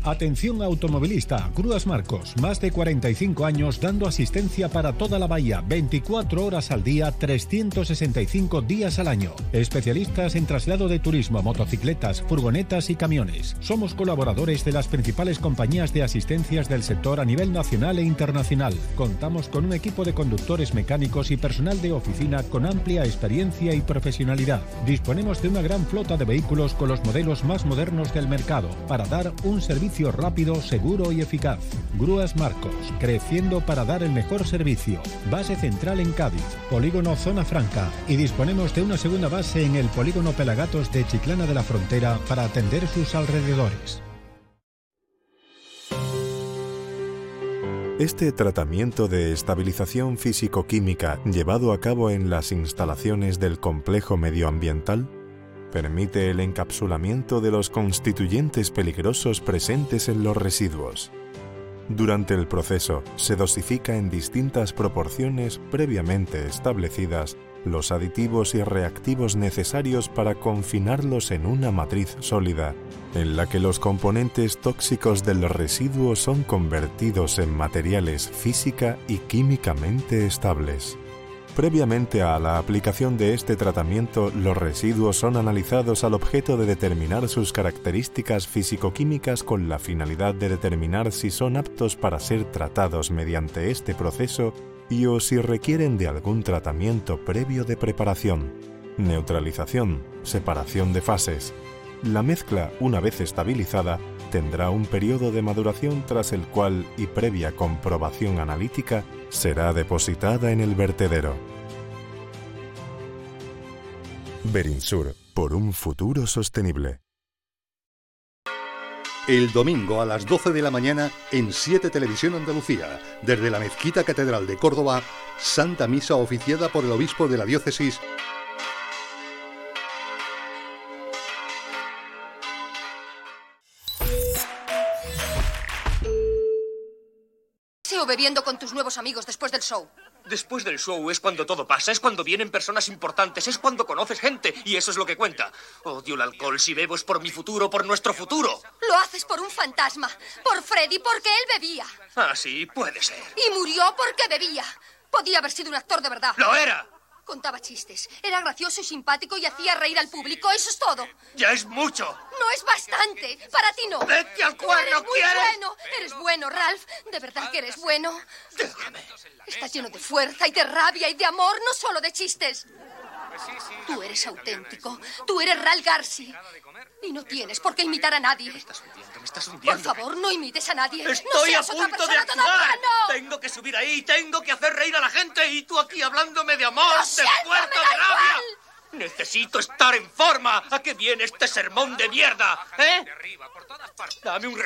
Atención automovilista, Grúas Marcos, más de 45 años dando asistencia para toda la bahía, 24 horas al día, 365 días al año. Especialistas en traslado de turismo, motocicletas, furgonetas y camiones. Somos colaboradores de las principales compañías de asistencias del sector a nivel nacional e internacional. Contamos con un equipo de conductores mecánicos y personal de oficina con amplia experiencia y profesionalidad. Disponemos de una gran flota de vehículos con los modelos más modernos del mercado para dar un servicio rápido, seguro y eficaz. Grúas Marcos, creciendo para dar el mejor servicio. Base central en Cádiz, polígono Zona Franca, y disponemos de una segunda base en el polígono Pelagatos de Chiclana de la Frontera para atender sus alrededores. Este tratamiento de estabilización físico-química llevado a cabo en las instalaciones del complejo medioambiental permite el encapsulamiento de los constituyentes peligrosos presentes en los residuos. Durante el proceso, se dosifica en distintas proporciones previamente establecidas los aditivos y reactivos necesarios para confinarlos en una matriz sólida, en la que los componentes tóxicos del residuo son convertidos en materiales física y químicamente estables. Previamente a la aplicación de este tratamiento, los residuos son analizados al objeto de determinar sus características físico-químicas con la finalidad de determinar si son aptos para ser tratados mediante este proceso y o si requieren de algún tratamiento previo de preparación, neutralización, separación de fases. La mezcla, una vez estabilizada, tendrá un periodo de maduración tras el cual, y previa comprobación analítica, será depositada en el vertedero. Berinsur, por un futuro sostenible. El domingo a las 12 de la mañana en 7 Televisión Andalucía, desde la Mezquita Catedral de Córdoba, Santa Misa oficiada por el obispo de la diócesis. O bebiendo con tus nuevos amigos después del show. Después del show es cuando todo pasa, es cuando vienen personas importantes, es cuando conoces gente, y eso es lo que cuenta. Odio el alcohol, si bebo es por mi futuro, por nuestro futuro. Lo haces por un fantasma, por Freddy, porque él bebía. Ah, sí, puede ser. Y murió porque bebía. Podía haber sido un actor de verdad. ¡Lo era! Contaba chistes, era gracioso y simpático y hacía reír al público, eso es todo. ¡Ya es mucho! No es bastante, para ti no. ¡Vete al cuerno, ¿quieres? Eres bueno, Ralph, de verdad que eres bueno. Déjame. Estás lleno de fuerza y de rabia y de amor, no solo de chistes. Tú eres auténtico, tú eres Ralph Garci. Y no tienes por qué imitar a nadie. Me estás hundiendo. Por favor, no imites a nadie. Estoy no a punto de actuar. No. Tengo que subir ahí, tengo que hacer reír a la gente y tú aquí hablándome de amor, de fuerza, me da de rabia. igual. Necesito estar en forma. ¿A qué viene este sermón de mierda? ¿Eh? Dame un